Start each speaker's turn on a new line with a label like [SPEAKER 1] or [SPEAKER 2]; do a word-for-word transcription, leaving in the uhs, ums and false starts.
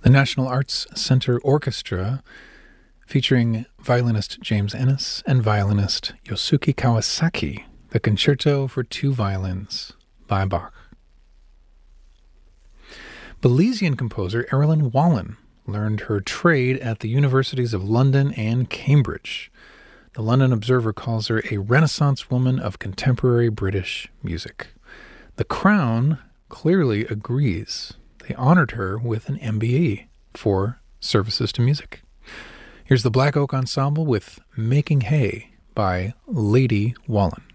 [SPEAKER 1] The National Arts Center Orchestra, featuring violinist James Ennis and violinist Yosuke Kawasaki, the Concerto for Two Violins by Bach. Belizean composer Erilyn Wallen learned her trade at the universities of London and Cambridge. The London Observer calls her a Renaissance woman of contemporary British music. The Crown clearly agrees. They honored her with an M B E for services to music. Here's the Black Oak Ensemble with Making Hay by Lady Wallen.